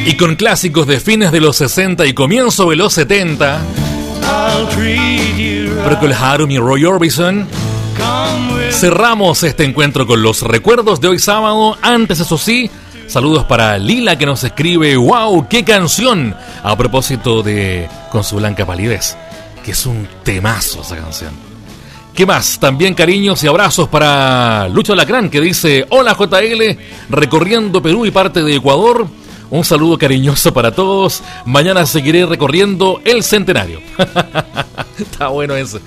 Y con clásicos de fines de los 60 y comienzo de los 70, Procol Harum y Roy Orbison, cerramos este encuentro con los recuerdos de hoy sábado. Antes, eso sí, saludos para Lila, que nos escribe: ¡wow! ¡Qué canción! A propósito de Con su blanca palidez, que es un temazo esa canción. ¿Qué más? También cariños y abrazos para Lucho Alacrán, que dice: hola JL, recorriendo Perú y parte de Ecuador. Un saludo cariñoso para todos. Mañana seguiré recorriendo el centenario. Está bueno eso.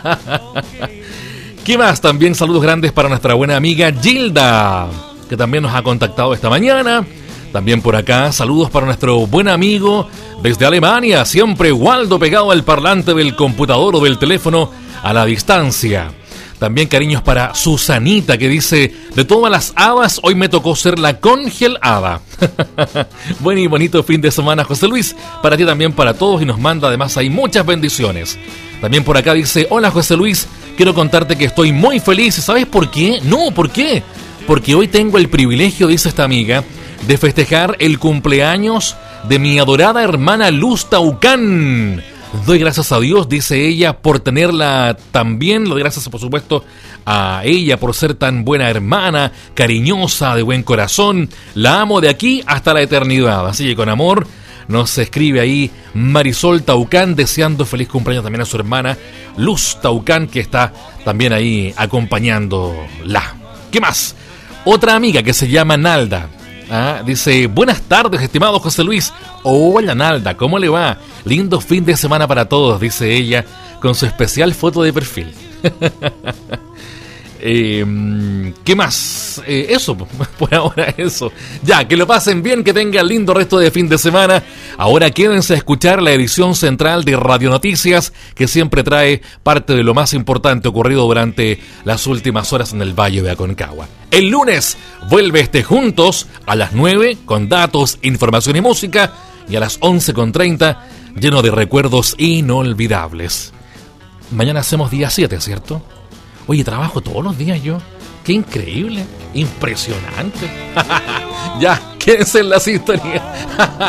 ¿Qué más? También saludos grandes para nuestra buena amiga Gilda, que también nos ha contactado esta mañana. También por acá, saludos para nuestro buen amigo desde Alemania, siempre Waldo, pegado al parlante del computador o del teléfono a la distancia. También cariños para Susanita, que dice: de todas las hadas, hoy me tocó ser la congelada. Buen y bonito fin de semana, José Luis, para ti también, para todos, y nos manda además ahí muchas bendiciones. También por acá dice: hola José Luis, quiero contarte que estoy muy feliz. ¿Sabes por qué? No, ¿por qué? Porque hoy tengo el privilegio, dice esta amiga, de festejar el cumpleaños de mi adorada hermana Luz Taucán. Doy gracias a Dios, dice ella, por tenerla tan bien. Doy gracias, por supuesto, a ella por ser tan buena hermana, cariñosa, de buen corazón. La amo de aquí hasta la eternidad. Así que con amor nos escribe ahí Marisol Taucán, deseando feliz cumpleaños también a su hermana Luz Taucán, que está también ahí acompañándola. ¿Qué más? Otra amiga que se llama Nalda. Dice: buenas tardes, estimado José Luis. Hola Nalda, ¿cómo le va? Lindo fin de semana para todos, dice ella, con su especial foto de perfil. ¿Qué más? Eso, por ahora eso. Ya, que lo pasen bien, que tengan lindo resto de fin de semana. Ahora quédense a escuchar la edición central de Radio Noticias, que siempre trae parte de lo más importante ocurrido durante las últimas horas en el Valle de Aconcagua. El lunes vuelve Juntos a las 9 con datos, información y música, y a las 11:30 lleno de recuerdos inolvidables. Mañana hacemos día 7, ¿cierto? Oye, trabajo todos los días yo. ¡Qué increíble! ¡Impresionante! Ya, quédense en la sintonía.